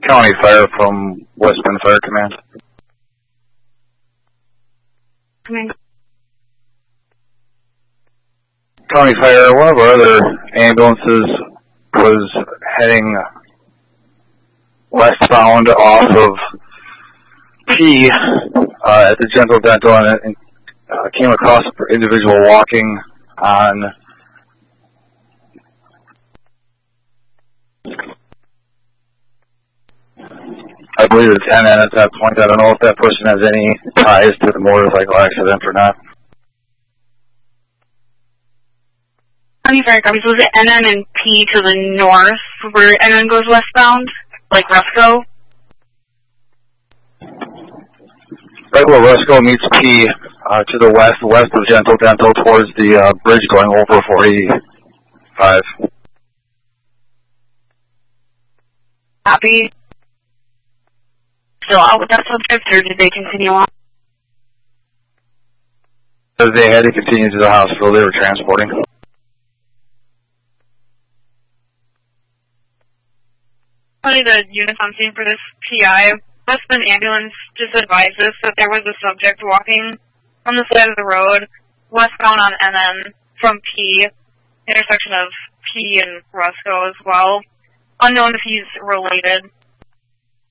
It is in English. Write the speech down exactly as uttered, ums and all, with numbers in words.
County Fire from West Bend Fire Command. Command. County Fire, one of our other ambulances was heading westbound off of P uh, at the Gentle Dental and, and uh, came across an individual walking on I believe it's N N at that point. I don't know if that person has any ties to the motorcycle accident or not. County Fire copies. Was it N N and P to the north, where N N goes westbound, like Rusco? Right where Rusco meets P, uh, to the west, west of Gentle Dental, towards the uh, bridge going over four eighty-five. Copy. Still out with that subject, or did they continue on? They had to continue to the hospital they were transporting. Only the units on scene for this P I. West Bend ambulance just advised us that there was a subject walking on the side of the road, westbound on N N from P, intersection of P and Rusco as well. Unknown if he's related.